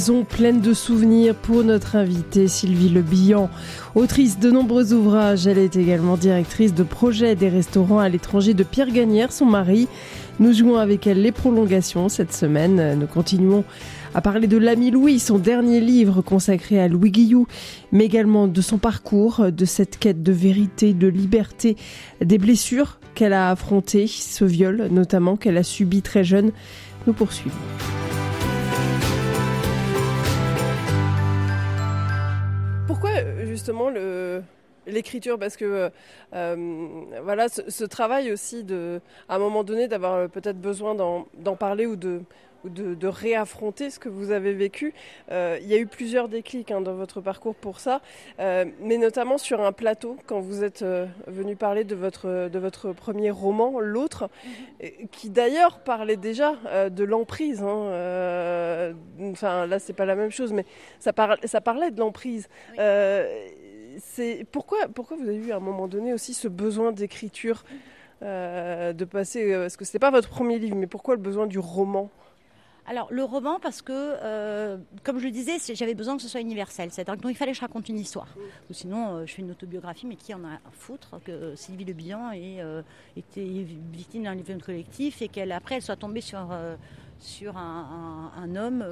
Pleine de souvenirs pour notre invitée Sylvie Le Bihan. Autrice de nombreux ouvrages, elle est également directrice de projet des restaurants à l'étranger de Pierre Gagnère, son mari. Nous jouons avec elle les prolongations cette semaine. Nous continuons à parler de l'ami Louis, son dernier livre consacré à Louis Guillou, mais également de son parcours, de cette quête de vérité, de liberté, des blessures qu'elle a affrontées, ce viol notamment qu'elle a subi très jeune. Nous poursuivons. Pourquoi justement l'écriture ? Parce que voilà, ce travail aussi à un moment donné d'avoir peut-être besoin d'en parler ou de réaffronter ce que vous avez vécu. Il y a eu plusieurs déclics dans votre parcours pour ça, mais notamment sur un plateau quand vous êtes venu parler de votre premier roman, L'Autre, qui d'ailleurs parlait déjà de l'emprise. Enfin là c'est pas la même chose, mais ça parlait de l'emprise. Pourquoi vous avez eu à un moment donné aussi ce besoin d'écriture, de passer, parce que c'était pas votre premier livre, mais pourquoi le besoin du roman ? Alors le roman parce que, comme je le disais, j'avais besoin que ce soit universel. C'est-à-dire qu'il fallait que je raconte une histoire. Ou sinon, je fais une autobiographie, mais qui en a à foutre que Sylvie Le Bihan était victime d'un viol collectif et qu'après elle soit tombée sur un homme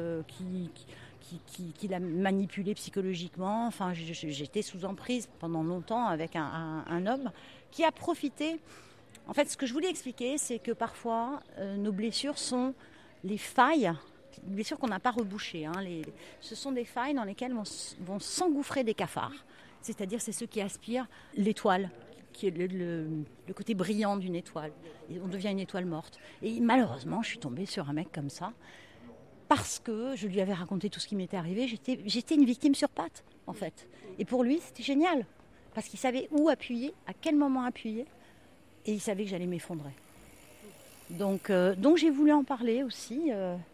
qui l'a manipulée psychologiquement. Enfin, j'étais sous emprise pendant longtemps avec un homme qui a profité. En fait, ce que je voulais expliquer, c'est que parfois, nos blessures sont les failles, les blessures qu'on n'a pas rebouchées. Ce sont des failles dans lesquelles vont s'engouffrer des cafards. C'est-à-dire, c'est ceux qui aspirent l'étoile, qui est le côté brillant d'une étoile. Et on devient une étoile morte. Et malheureusement, je suis tombée sur un mec comme ça, parce que je lui avais raconté tout ce qui m'était arrivé. J'étais une victime sur pattes, en fait. Et pour lui, c'était génial, parce qu'il savait où appuyer, à quel moment appuyer, et il savait que j'allais m'effondrer. Donc j'ai voulu en parler aussi.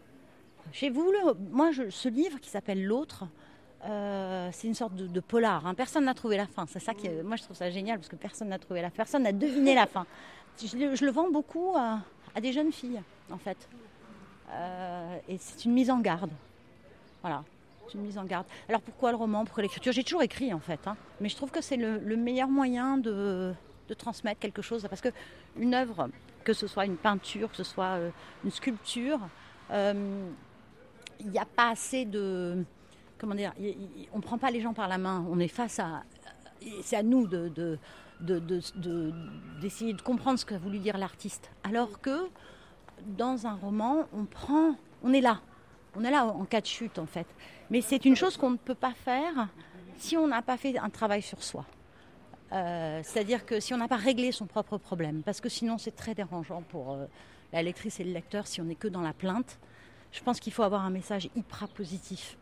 Ce livre qui s'appelle L'Autre, c'est une sorte de polar. Personne n'a trouvé la fin. C'est ça moi je trouve ça génial parce que personne n'a trouvé la fin. Personne n'a deviné la fin. Je le vends beaucoup à des jeunes filles en fait. Et c'est une mise en garde. Voilà, c'est une mise en garde. Alors pourquoi le roman ? Pourquoi l'écriture ? J'ai toujours écrit en fait. Mais je trouve que c'est le meilleur moyen de transmettre quelque chose. Parce qu'une œuvre, que ce soit une peinture, que ce soit une sculpture, il n'y a pas assez de... Comment dire ? On ne prend pas les gens par la main. On est face à... C'est à nous d'essayer de comprendre ce qu'a voulu dire l'artiste. Alors que dans un roman, on est là. On est là en cas de chute, en fait. Mais c'est une chose qu'on ne peut pas faire si on n'a pas fait un travail sur soi. C'est-à-dire que si on n'a pas réglé son propre problème, parce que sinon c'est très dérangeant pour la lectrice et le lecteur si on n'est que dans la plainte. Je pense qu'il faut avoir un message hyper positif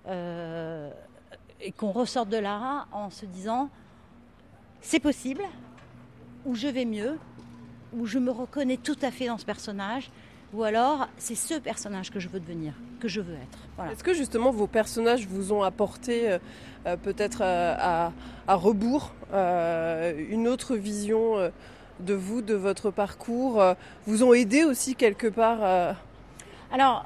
et qu'on ressorte de là en se disant c'est possible, ou je vais mieux, ou je me reconnais tout à fait dans ce personnage, ou alors c'est ce personnage que je veux devenir, que je veux être. Voilà. Est-ce que justement vos personnages vous ont apporté peut-être à rebours une autre vision de vous, de votre parcours, vous ont aidé aussi quelque part Alors,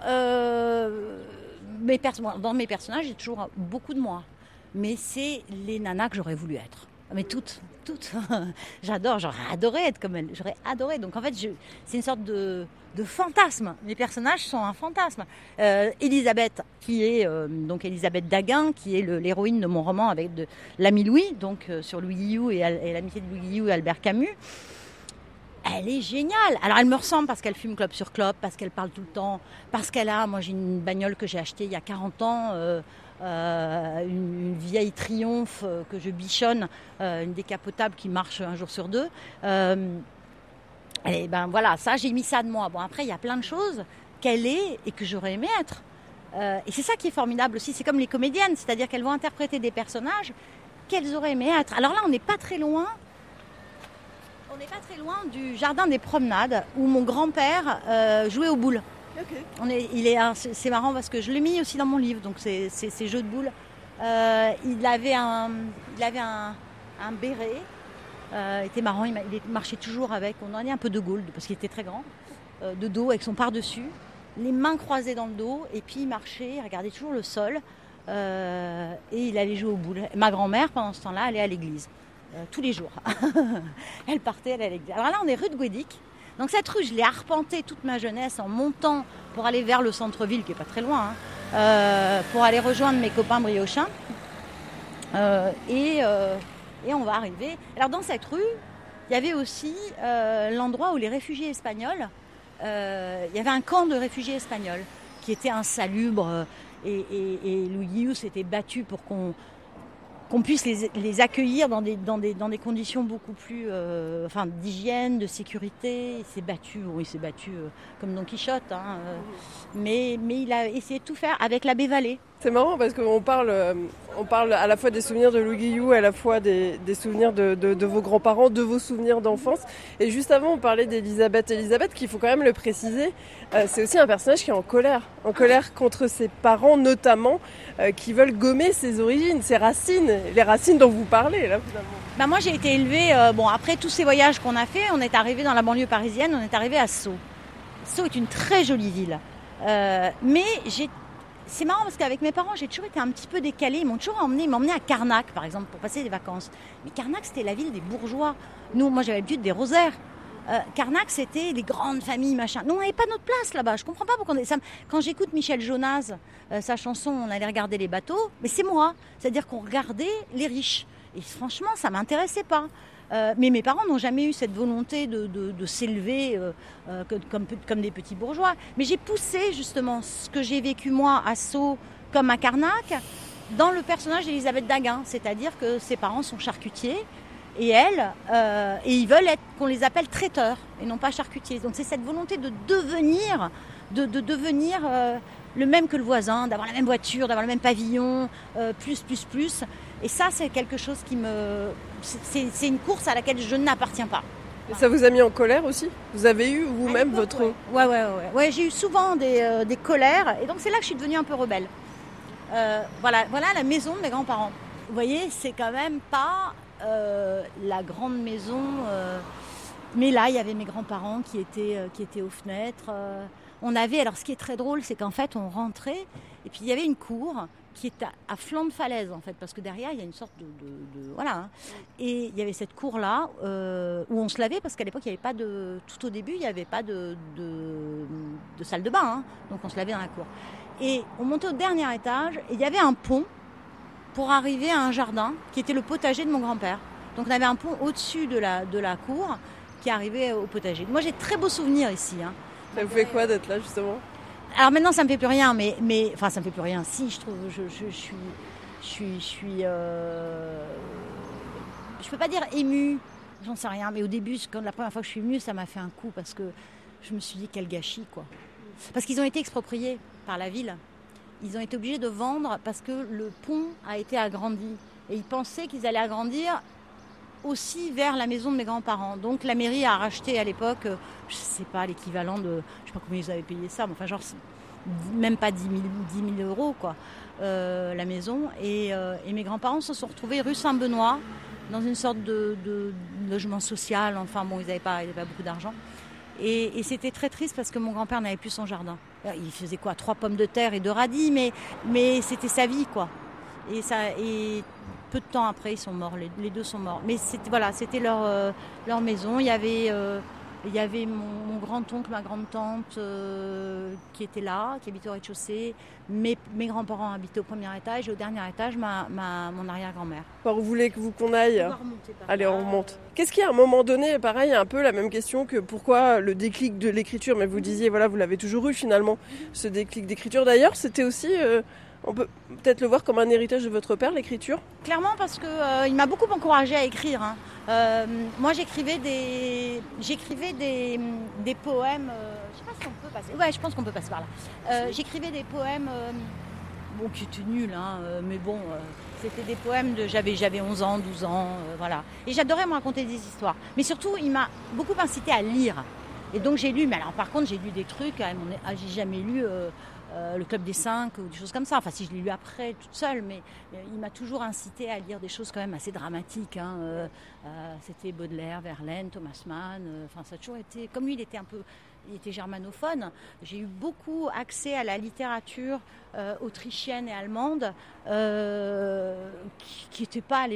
dans mes personnages, j'ai toujours beaucoup de moi, mais c'est les nanas que j'aurais voulu être. Mais toutes. J'aurais adoré être comme elle. J'aurais adoré. Donc en fait, c'est une sorte de fantasme. Les personnages sont un fantasme. Elisabeth, qui est donc Elisabeth Daguin, qui est l'héroïne de mon roman avec l'ami Louis, donc sur Louis Guillou et l'amitié de Louis Guillou et Albert Camus. Elle est géniale. Alors elle me ressemble parce qu'elle fume clope sur clope, parce qu'elle parle tout le temps, parce moi j'ai une bagnole que j'ai achetée il y a 40 ans. Une vieille Triumph que je bichonne, une décapotable qui marche un jour sur deux. Et ben voilà, ça j'ai mis ça de moi. Bon après il y a plein de choses qu'elle est et que j'aurais aimé être. Et c'est ça qui est formidable aussi. C'est comme les comédiennes, c'est-à-dire qu'elles vont interpréter des personnages qu'elles auraient aimé être. Alors là on n'est pas très loin. On n'est pas très loin du jardin des promenades où mon grand-père jouait aux boules. Okay. C'est marrant parce que je l'ai mis aussi dans mon livre, donc c'est ces jeux de boules. Il avait un béret, était marrant, il marchait toujours avec, on en est un peu de Gaulle parce qu'il était très grand, de dos avec son par-dessus. les mains croisées dans le dos, et puis il marchait, il regardait toujours le sol, et il allait jouer aux boules. Ma grand-mère, pendant ce temps-là, allait à l'église, tous les jours. Elle partait, elle allait à l'église. Alors là, on est rue de Guédic. Donc cette rue, je l'ai arpentée toute ma jeunesse en montant pour aller vers le centre-ville, qui n'est pas très loin, pour aller rejoindre mes copains briochins. Et on va arriver. Alors dans cette rue, il y avait aussi l'endroit où les réfugiés espagnols, il y avait un camp de réfugiés espagnols qui était insalubre, et Louis Guillou s'était battu pour qu'on puisse les accueillir dans des conditions beaucoup plus d'hygiène, de sécurité. Il s'est battu comme Don Quichotte, mais il a essayé de tout faire avec l'abbé Vallée. C'est marrant parce qu'on parle à la fois des souvenirs de Louis Guillou, à la fois des souvenirs de vos grands-parents, de vos souvenirs d'enfance. Et juste avant, on parlait d'Elisabeth. Elisabeth, qu'il faut quand même le préciser, c'est aussi un personnage qui est en colère contre ses parents notamment, qui veulent gommer ses origines, ses racines, les racines dont vous parlez là finalement. Moi j'ai été élevée, après tous ces voyages qu'on a fait, on est arrivé dans la banlieue parisienne, on est arrivé à Sceaux. Sceaux est une très jolie ville, mais c'est marrant parce qu'avec mes parents, j'ai toujours été un petit peu décalée. Ils m'ont toujours emmenée à Carnac, par exemple, pour passer des vacances. Mais Carnac, c'était la ville des bourgeois. Moi, j'avais l'habitude des rosaires. Carnac, c'était les grandes familles, machin. Nous, on n'avait pas notre place là-bas. Je comprends pas pourquoi quand j'écoute Michel Jonas, sa chanson, on allait regarder les bateaux, mais c'est moi. C'est-à-dire qu'on regardait les riches. Et franchement, ça m'intéressait pas. Mais mes parents n'ont jamais eu cette volonté de s'élever comme des petits bourgeois. Mais j'ai poussé justement ce que j'ai vécu moi à Sceaux comme à Carnac dans le personnage d'Elisabeth Daguin. C'est-à-dire que ses parents sont charcutiers et ils veulent qu'on les appelle traiteurs et non pas charcutiers. Donc c'est cette volonté de devenir le même que le voisin, d'avoir la même voiture, d'avoir le même pavillon, plus. Et ça, c'est quelque chose c'est une course à laquelle je n'appartiens pas. Et ça vous a mis en colère aussi ? Vous avez eu vous-même votre... Ouais, j'ai eu souvent des colères, et donc c'est là que je suis devenue un peu rebelle. Voilà la maison de mes grands-parents. Vous voyez, c'est quand même pas la grande maison, mais là, il y avait mes grands-parents qui étaient aux fenêtres. Alors ce qui est très drôle, c'est qu'en fait, on rentrait, et puis il y avait une cour qui est à flanc de falaise, en fait, parce que derrière, il y a une sorte de voilà. Et il y avait cette cour-là où on se lavait, parce qu'à l'époque, il n'y avait pas tout au début, il n'y avait pas de salle de bain, donc on se lavait dans la cour. Et on montait au dernier étage, et il y avait un pont pour arriver à un jardin, qui était le potager de mon grand-père. Donc on avait un pont au-dessus de la cour, qui arrivait au potager. Moi, j'ai de très beaux souvenirs ici. Ça vous fait quoi d'être là, justement ? Alors maintenant, ça me fait plus rien, mais ça me fait plus rien. Si, je trouve, je peux pas dire émue, j'en sais rien. Mais au début, la première fois que je suis venue, ça m'a fait un coup parce que je me suis dit quel gâchis, quoi. Parce qu'ils ont été expropriés par la ville. Ils ont été obligés de vendre parce que le pont a été agrandi et ils pensaient qu'ils allaient agrandir aussi vers la maison de mes grands-parents. Donc la mairie a racheté à l'époque, je sais pas, l'équivalent de, je sais pas combien ils avaient payé ça, mais enfin genre même pas 10 000 euros quoi, la maison. Et mes grands-parents se sont retrouvés rue Saint-Benoît dans une sorte de logement social. Enfin bon, ils n'avaient pas beaucoup d'argent. Et c'était très triste parce que mon grand-père n'avait plus son jardin. Il faisait quoi, 3 pommes de terre et 2 radis, mais c'était sa vie quoi. Et peu de temps après, ils sont morts, les deux sont morts. Mais c'était leur maison. Il y avait mon grand-oncle, ma grande-tante qui étaient là, qui habitaient au rez-de-chaussée. Mes grands-parents habitaient au premier étage et au dernier étage, mon arrière-grand-mère. Vous voulez qu'on aille ? On va remonter par Allez, là. on remonte. Qu'est-ce qui, à un moment donné, pareil, un peu la même question que pourquoi le déclic de l'écriture ? Mais vous disiez, voilà, vous l'avez toujours eu finalement, ce déclic d'écriture. D'ailleurs, c'était aussi... on peut peut-être le voir comme un héritage de votre père, l'écriture ? Clairement, parce que il m'a beaucoup encouragée à écrire. Moi, j'écrivais des poèmes. Je sais pas si on peut passer. Ouais, je pense qu'on peut passer par là. J'écrivais des poèmes, qui étaient nuls, mais bon, c'était des poèmes j'avais 11 ans, 12 ans, voilà. Et j'adorais me raconter des histoires. Mais surtout, il m'a beaucoup incité à lire. Et donc j'ai lu. Mais alors, par contre, j'ai lu des trucs. J'ai jamais lu. Le Club des 5 ou des choses comme ça. Enfin, si je l'ai lu après, toute seule, mais il m'a toujours incité à lire des choses quand même assez dramatiques. C'était Baudelaire, Verlaine, Thomas Mann. Ça a toujours été... Comme lui, il était un peu était germanophone. J'ai eu beaucoup accès à la littérature autrichienne et allemande qui n'était pas,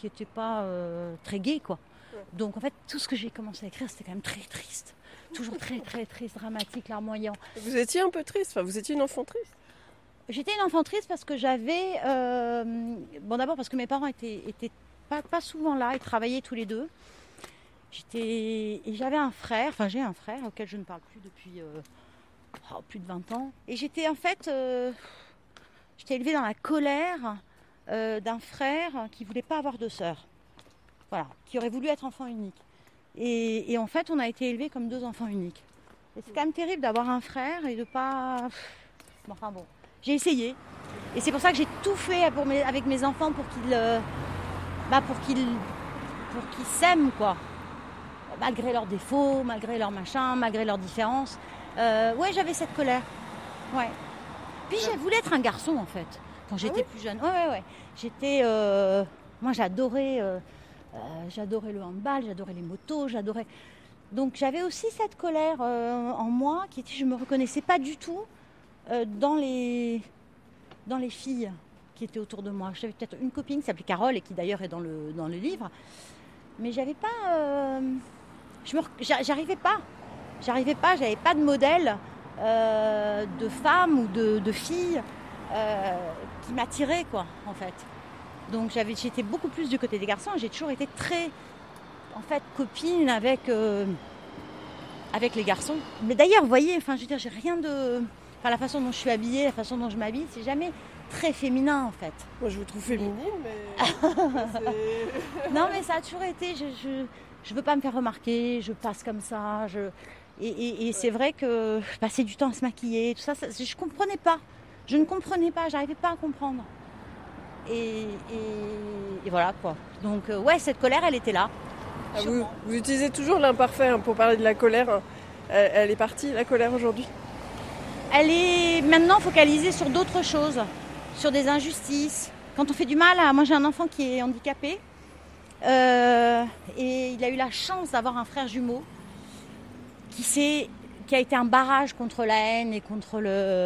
très gaie, quoi. Donc en fait, tout ce que j'ai commencé à écrire, c'était quand même très triste. Toujours très très triste, dramatique, larmoyant. Vous étiez un peu triste, enfin, vous étiez une enfant triste. J'étais une enfant triste parce que j'avais... d'abord parce que mes parents étaient pas souvent là, ils travaillaient tous les deux. Et j'avais un frère, j'ai un frère auquel je ne parle plus depuis plus de 20 ans. Et j'étais j'étais élevée dans la colère d'un frère qui ne voulait pas avoir de sœur. Voilà, qui aurait voulu être enfant unique. Et en fait, on a été élevés comme 2 enfants uniques. Et c'est quand même terrible d'avoir un frère et de pas... Enfin bon, j'ai essayé. Et c'est pour ça que j'ai tout fait avec mes enfants pour qu'ils s'aiment, quoi. Malgré leurs défauts, malgré leurs machins, malgré leurs différences. Ouais, j'avais cette colère. Ouais. Puis je voulais être un garçon, en fait, quand j'étais plus jeune. Ouais. J'étais... moi, j'adorais le handball, j'adorais les motos, Donc j'avais aussi cette colère en moi qui était, je me reconnaissais pas du tout dans les filles qui étaient autour de moi. J'avais peut-être une copine qui s'appelait Carole et qui d'ailleurs est dans le livre, mais j'avais pas, j'arrivais pas, j'avais pas de modèle de femme ou de fille qui m'attirait, quoi, en fait. Donc j'étais beaucoup plus du côté des garçons. J'ai toujours été très, en fait, copine avec les garçons. Mais d'ailleurs, vous voyez, j'ai rien de... la façon dont je suis habillée, la façon dont je m'habille, c'est jamais très féminin, en fait. Moi, je vous trouve féminine, mais... Non, mais ça a toujours été... Je veux pas me faire remarquer, je passe comme ça. Et c'est vrai que passer du temps à se maquiller, tout ça, je comprenais pas. Je ne comprenais pas, j'arrivais pas à comprendre. Et voilà, quoi. Donc ouais, cette colère, elle était là. Vous utilisez toujours l'imparfait pour parler de la colère. Elle est partie, la colère, aujourd'hui? Elle est maintenant focalisée sur d'autres choses, sur des injustices. Quand on fait du mal moi j'ai un enfant qui est handicapé et il a eu la chance d'avoir un frère jumeau qui a été un barrage contre la haine et contre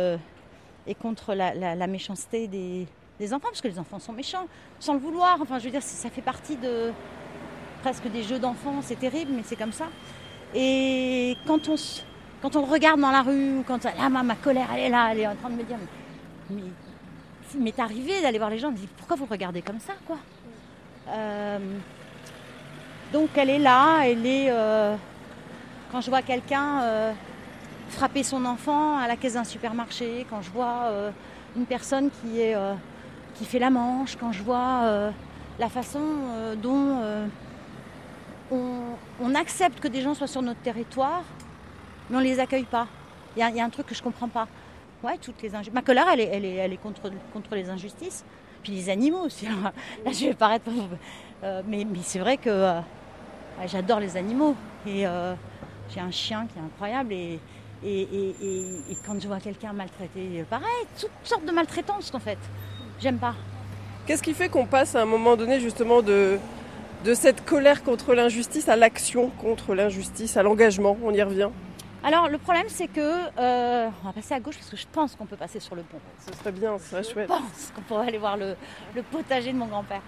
la méchanceté des enfants, parce que les enfants sont méchants, sans le vouloir. Ça fait partie de presque des jeux d'enfants, c'est terrible, mais c'est comme ça. Et quand on le regarde dans la rue, ou quand ma colère, elle est là, elle est en train de me dire, mais t'es arrivé d'aller voir les gens, me dit, pourquoi vous le regardez comme ça, quoi. Donc elle est là, quand je vois quelqu'un frapper son enfant à la caisse d'un supermarché, quand je vois une personne qui fait la manche, quand je vois la façon dont on accepte que des gens soient sur notre territoire, mais on ne les accueille pas. Il y a un truc que je ne comprends pas. Ouais, toutes les injustices. Ma colère, elle est contre les injustices. Puis les animaux aussi. Là, je vais paraître... mais c'est vrai que j'adore les animaux. Et j'ai un chien qui est incroyable. Et quand je vois quelqu'un maltraité, pareil, toutes sortes de maltraitances, en fait. J'aime pas. Qu'est-ce qui fait qu'on passe à un moment donné, justement, de cette colère contre l'injustice à l'action contre l'injustice, à l'engagement? On y revient. Alors, le problème, c'est que... on va passer à gauche parce que je pense qu'on peut passer sur le pont. Ce serait bien, ce serait chouette. Je pense qu'on pourrait aller voir le potager de mon grand-père.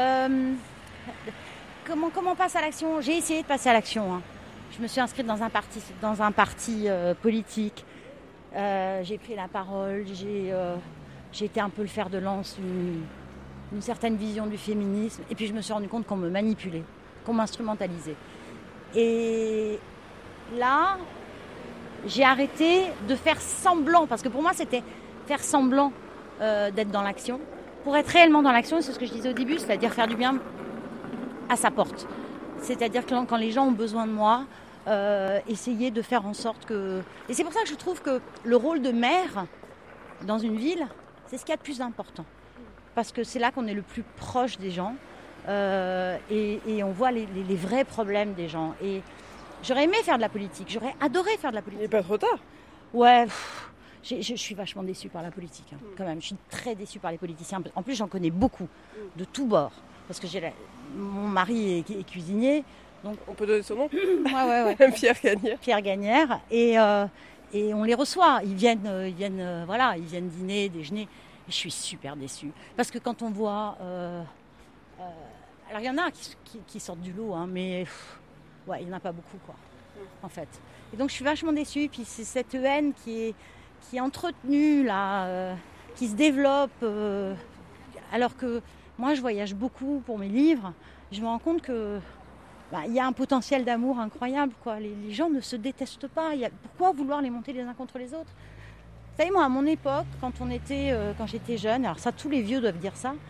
Comment on passe à l'action? J'ai essayé de passer à l'action. Je me suis inscrite dans un parti politique. J'ai pris la parole. J'ai été un peu le fer de lance d'une certaine vision du féminisme. Et puis, je me suis rendu compte qu'on me manipulait, qu'on m'instrumentalisait. Et là... j'ai arrêté de faire semblant, parce que pour moi c'était faire semblant d'être dans l'action, pour être réellement dans l'action, c'est ce que je disais au début, c'est-à-dire faire du bien à sa porte. C'est-à-dire que quand les gens ont besoin de moi, essayer de faire en sorte que... Et c'est pour ça que je trouve que le rôle de maire dans une ville, c'est ce qu'il y a de plus important. Parce que c'est là qu'on est le plus proche des gens et on voit les vrais problèmes des gens. Et j'aurais aimé faire de la politique, j'aurais adoré faire de la politique. Il n'est pas trop tard. Ouais, je suis vachement déçue par la politique, quand même. Je suis très déçue par les politiciens. En plus, j'en connais beaucoup, de tous bords. Parce que mon mari est cuisinier, Donc, on peut donner son nom. Ouais. Pierre Gagnère. Pierre Gagnère. Et on les reçoit. Ils viennent dîner, déjeuner. Et je suis super déçue. Parce que quand on voit... alors, il y en a qui sortent du lot, hein, mais il n'y en a pas beaucoup, quoi, en fait. Et donc, je suis vachement déçue. Puis, c'est cette haine qui est entretenue, là, qui se développe. Alors que moi, je voyage beaucoup pour mes livres. Je me rends compte que il y a un potentiel d'amour incroyable, quoi. Les gens ne se détestent pas. Pourquoi vouloir les monter les uns contre les autres? Vous savez, moi, à mon époque, quand j'étais jeune, alors ça, tous les vieux doivent dire ça,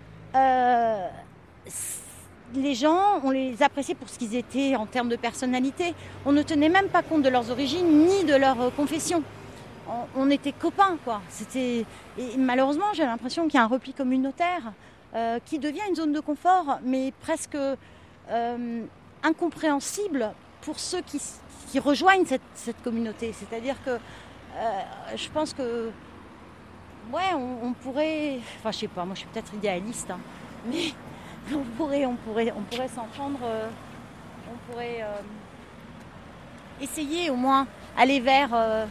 les gens, on les appréciait pour ce qu'ils étaient en termes de personnalité. On ne tenait même pas compte de leurs origines ni de leur confession. On était copains, quoi. Et malheureusement, j'ai l'impression qu'il y a un repli communautaire qui devient une zone de confort, mais presque incompréhensible pour ceux qui rejoignent cette communauté. C'est-à-dire que je pense que on pourrait, enfin je sais pas, moi je suis peut-être idéaliste, hein, mais on pourrait s'entendre, on pourrait essayer au moins aller vers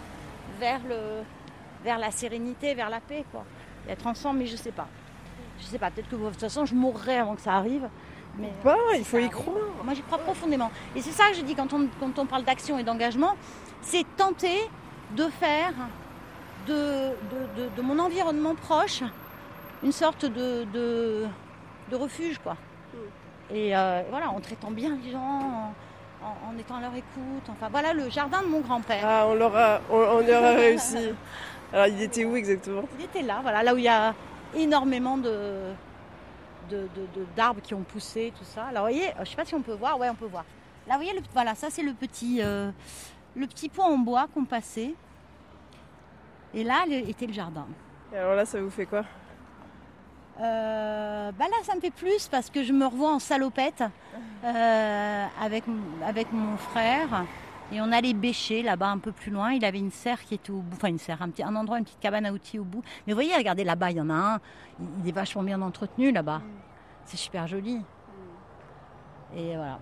la sérénité, vers la paix, quoi, être ensemble. Mais je sais pas, peut-être que de toute façon je mourrai avant que ça arrive. Mais il faut y croire. Moi, j'y crois profondément. Et c'est ça que je dis quand on parle d'action et d'engagement, c'est tenter de faire de mon environnement proche une sorte de refuge, quoi. Et en traitant bien les gens, en étant à leur écoute. Enfin, voilà le jardin de mon grand-père. Ah, on y aura réussi. Alors, il était où exactement? Il était là où il y a énormément d'arbres qui ont poussé, tout ça. Alors, vous voyez, je ne sais pas si on peut voir. Ouais, on peut voir. Là, vous voyez, ça, c'est le petit pont en bois qu'on passait. Et là, était le jardin. Et alors là, ça vous fait quoi? Là, ça me fait plus parce que je me revois en salopette avec mon frère. Et on allait bêcher là-bas un peu plus loin. Il avait une serre qui était au bout. Enfin, une serre, un endroit, une petite cabane à outils au bout. Mais vous voyez, regardez là-bas, il y en a un. Il est vachement bien entretenu là-bas. C'est super joli. Et voilà.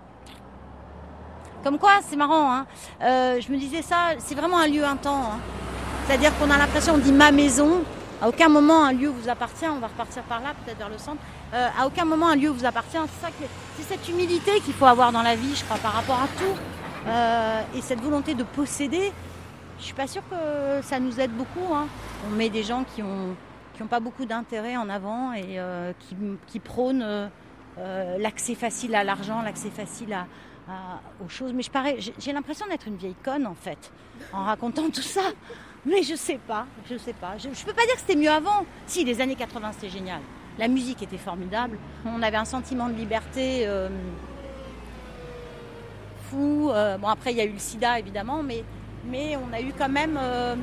Comme quoi, c'est marrant, hein. Je me disais ça, c'est vraiment un lieu, un temps, hein. C'est-à-dire qu'on a l'impression, on dit ma maison. À aucun moment un lieu vous appartient. On va repartir par là, peut-être vers le centre. À aucun moment un lieu vous appartient. C'est cette humilité qu'il faut avoir dans la vie, je crois, par rapport à tout. Et cette volonté de posséder, je suis pas sûre que ça nous aide beaucoup, hein. On met des gens qui ont pas beaucoup d'intérêt en avant et qui prônent l'accès facile à l'argent, l'accès facile aux choses. Mais j'ai l'impression d'être une vieille conne, en fait, en racontant tout ça. Mais je sais pas. Je peux pas dire que c'était mieux avant. Si, les années 80, c'était génial. La musique était formidable. On avait un sentiment de liberté fou. Bon, après, il y a eu le sida, évidemment, mais on a eu quand même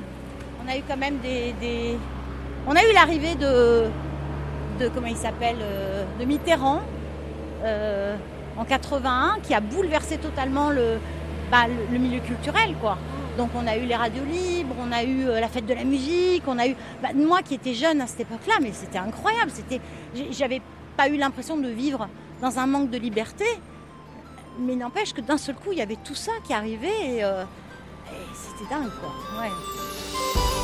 on a eu l'arrivée de comment il s'appelle, de Mitterrand en 81, qui a bouleversé totalement le milieu culturel, quoi. Donc on a eu les radios libres, on a eu la fête de la musique, on a eu... moi qui étais jeune à cette époque-là, mais c'était incroyable. J'avais pas eu l'impression de vivre dans un manque de liberté. Mais n'empêche que d'un seul coup, il y avait tout ça qui arrivait et c'était dingue, quoi. Ouais.